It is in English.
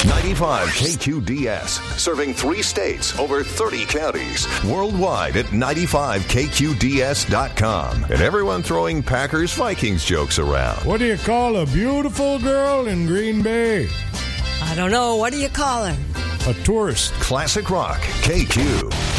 95 KQDS, serving 3 states, over 30 counties, worldwide at 95KQDS.com. And everyone throwing Packers-Vikings jokes around. What do you call a beautiful girl in Green Bay? I don't know. What do you call her? A tourist. Classic Rock, KQ.